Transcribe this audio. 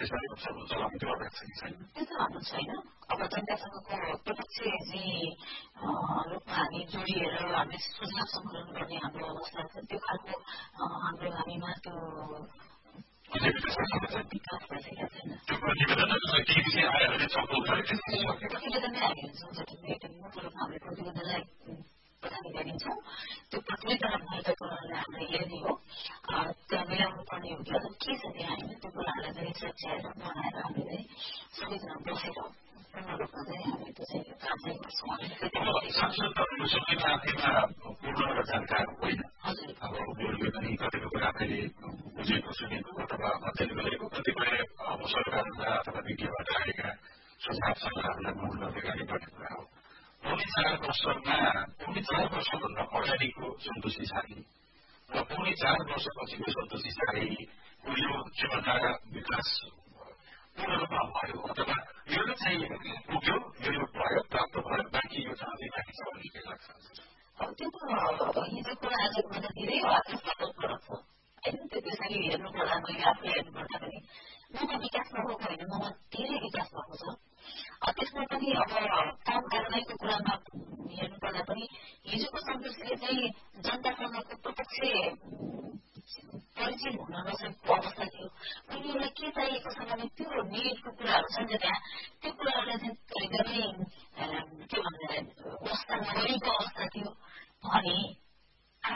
त्यसरी चलाउने त्यो अभ्यास छ कि छैन? त्यो त हाम्रो छैन। अब जनतासँगको प्रत्यक्ष रूपमा हामी जोडिएर हामी सुझाव सङ्कलन गर्ने हाम्रो अवस्था छ, त्यो खालको हामीमा त्यो विकास भइसकेको छैन। त्यो प्रतिवेदनलाई केही विषय आयो भने छलफल गरेर प्रतिवेदनमै हामी मुख्य रूपमा हामीले प्रतिवेदनलाई प्रदान गरिन्छौँ। त्यो प्रतिवेदन महत्त्वपूर्ण हाम्रो हेर्ने हो, त्यहाँ मिलाउनु पर्ने हो कि अझ के छ त्यहाँ होइन, त्यो कुराहरूलाई चाहिँ सच्याएर बनाएर हामीले सबैजना बसेर पूर्ण रूपमा चाहिँ हामी त्यो चाहिँ कार्य गर्छौँ। सांसदहरू सबैमा आफैमा पूर्ण जानकार होइन। अब उनीहरूले पनि कतिपय कुरा आफैले बुझेको सुनेको अथवा अध्ययन गरेको कतिपय सरकारबाट अथवा मिडियाबाट आएका सुझाव सल्लाहहरूलाई मूल अगाडि बढ्ने कुरा हो। पौने 4 वर्षमा पौने 4 वर्षभन्दा अगाडिको सन्तोषी साई र पौने 4 वर्षपछिको सन्तोषी साईको यो क्षमता विकास पूर्ण रूपमा भयो अथवा यो चाहिँ पुग्यो, यो भयो, प्राप्त भयो, बाँकी यो चाहिँ बाँकी छ भन्ने के लाग्छ? त्यो त हिजोको र आजको भन्दा धेरै आकाशपाताल फरक छ होइन। त्यो त्यसरी हेर्नु पर्दा मैले आफूले हेर्नु पर्दा पनि ममा विकास भएको होइन, ममा धेरै विकास भएको छ। त्यसमा पनि अब काम कारवाहीको कुरामा हेर्नु पर्दा पनि हिजोको सन्तोषले चाहिँ जनतासँगको प्रत्यक्ष परिचय हुन नसकेको अवस्था थियो। उनीहरूलाई के चाहिएको छ भने त्यो निडको कुराहरू छन् त्यहाँ, त्यो कुराहरूलाई चाहिँ एकदमै के भन्दा अवस्था नभएको अवस्था थियो भने